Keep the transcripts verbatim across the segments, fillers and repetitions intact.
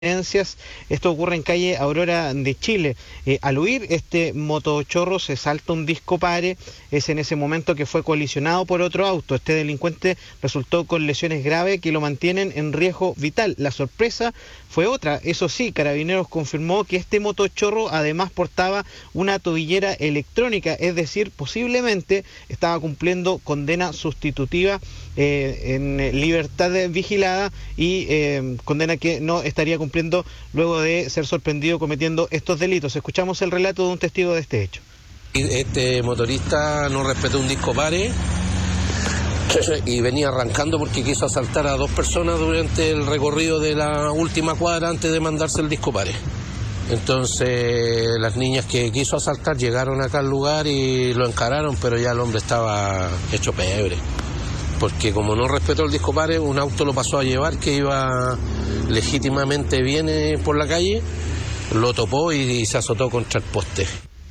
Esto ocurre en calle Aurora de Chile. Eh, al huir, este motochorro se salta un disco pare. Es en ese momento que fue colisionado por otro auto. Este delincuente resultó con lesiones graves que lo mantienen en riesgo vital. La sorpresa fue otra. Eso sí, Carabineros confirmó que este motochorro además portaba una tobillera electrónica, es decir, posiblemente estaba cumpliendo condena sustitutiva eh, en libertad vigilada y eh, condena que no estaría cumpliendo luego de ser sorprendido cometiendo estos delitos. Escuchamos el relato de un testigo de este hecho. Este motorista no respetó un disco pare y venía arrancando porque quiso asaltar a dos personas durante el recorrido de la última cuadra antes de mandarse el disco pare. Entonces las niñas que quiso asaltar llegaron acá al lugar y lo encararon, pero ya el hombre estaba hecho pebre, porque como no respetó el disco pare, un auto lo pasó a llevar que iba legítimamente bien por la calle, lo topó y se azotó contra el poste.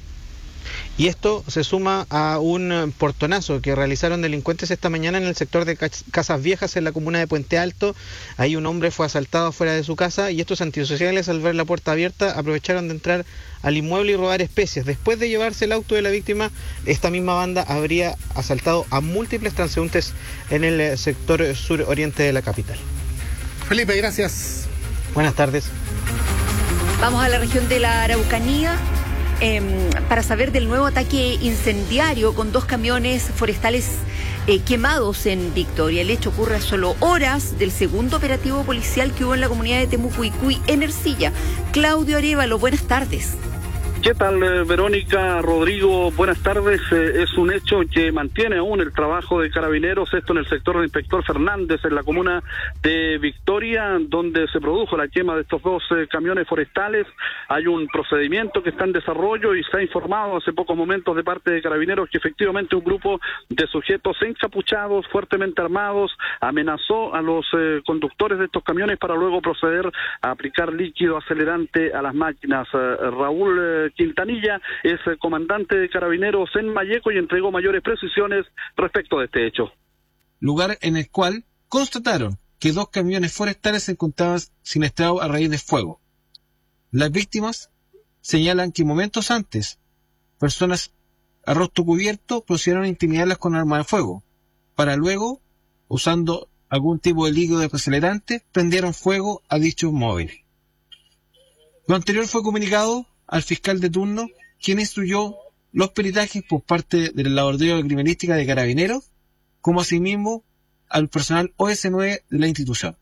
Y esto se suma a un portonazo que realizaron delincuentes esta mañana en el sector de Casas Viejas, en la comuna de Puente Alto. Ahí un hombre fue asaltado fuera de su casa y estos antisociales, al ver la puerta abierta, aprovecharon de entrar al inmueble y robar especies. Después de llevarse el auto de la víctima, esta misma banda habría asaltado a múltiples transeúntes en el sector suroriente de la capital. Felipe, gracias. Buenas tardes. Vamos a la región de la Araucanía. Eh, para saber del nuevo ataque incendiario con dos camiones forestales eh, quemados en Victoria. El hecho ocurre a solo horas del segundo operativo policial que hubo en la comunidad de Temucuicui, en Ercilla. Claudio Arévalo, buenas tardes. ¿Qué tal, eh, Verónica, Rodrigo? Buenas tardes. Eh, es un hecho que mantiene aún el trabajo de Carabineros, esto en el sector del Inspector Fernández, en la comuna de Victoria, donde se produjo la quema de estos dos eh, camiones forestales. Hay un procedimiento que está en desarrollo y se ha informado hace pocos momentos de parte de Carabineros que efectivamente un grupo de sujetos encapuchados, fuertemente armados, amenazó a los eh, conductores de estos camiones para luego proceder a aplicar líquido acelerante a las máquinas. Eh, Raúl eh, Quintanilla es el comandante de Carabineros en Malleco y entregó mayores precisiones respecto de este hecho. Lugar en el cual constataron que dos camiones forestales se encontraban sin estado a raíz de fuego. Las víctimas señalan que momentos antes, personas a rostro cubierto procedieron a intimidarlas con armas de fuego, para luego, usando algún tipo de líquido acelerante, prendieron fuego a dichos móviles. Lo anterior fue comunicado al fiscal de turno, quien instruyó los peritajes por parte del laboratorio de criminalística de Carabineros, como asimismo al personal O S nueve de la institución.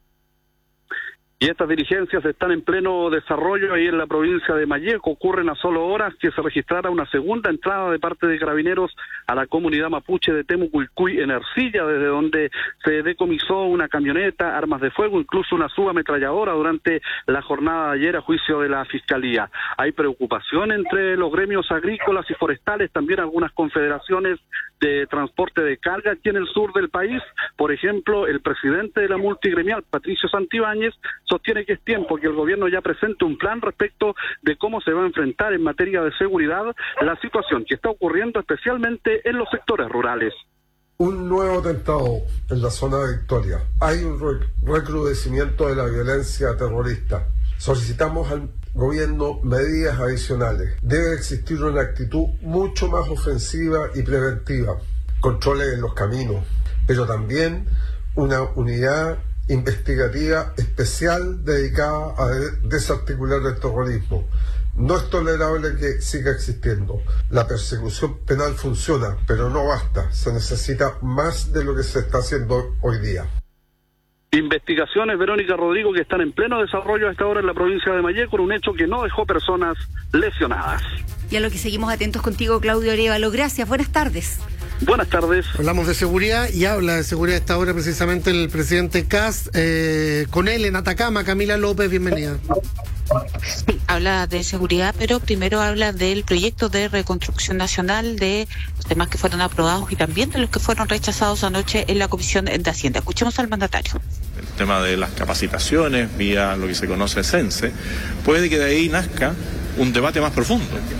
Y estas diligencias están en pleno desarrollo ahí en la provincia de Malleco. Ocurren a solo horas que se registrara una segunda entrada de parte de Carabineros a la comunidad mapuche de Temucuicui en Ercilla, desde donde se decomisó una camioneta, armas de fuego, incluso una subametralladora durante la jornada de ayer a juicio de la Fiscalía. Hay preocupación entre los gremios agrícolas y forestales, también algunas confederaciones de transporte de carga aquí en el sur del país. Por ejemplo, el presidente de la multigremial, Patricio Santibáñez, sostiene que es tiempo que el gobierno ya presente un plan respecto de cómo se va a enfrentar en materia de seguridad la situación que está ocurriendo especialmente en los sectores rurales. Un nuevo atentado en la zona de Victoria. Hay un recrudecimiento de la violencia terrorista. Solicitamos al gobierno medidas adicionales. Debe existir una actitud mucho más ofensiva y preventiva. Controles en los caminos, pero también una unidad investigativa especial dedicada a desarticular el terrorismo. No es tolerable que siga existiendo. La persecución penal funciona, pero no basta. Se necesita más de lo que se está haciendo hoy día. Investigaciones, Verónica, Rodrigo, que están en pleno desarrollo a esta hora en la provincia de Malleco, con un hecho que no dejó personas lesionadas. Y a lo que seguimos atentos contigo, Claudio Arévalo. Gracias, buenas tardes. Buenas tardes. Hablamos de seguridad y habla de seguridad a esta hora precisamente el presidente Kast. Eh, con él en Atacama, Camila López, bienvenida. Sí, habla de seguridad, pero primero habla del proyecto de reconstrucción nacional, de los temas que fueron aprobados y también de los que fueron rechazados anoche en la Comisión de Hacienda. Escuchemos al mandatario. El tema de las capacitaciones vía lo que se conoce CENSE, puede que de ahí nazca un debate más profundo.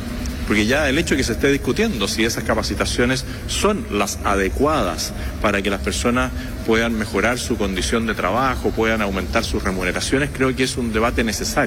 porque ya el hecho de que se esté discutiendo si esas capacitaciones son las adecuadas para que las personas puedan mejorar su condición de trabajo, puedan aumentar sus remuneraciones, creo que es un debate necesario.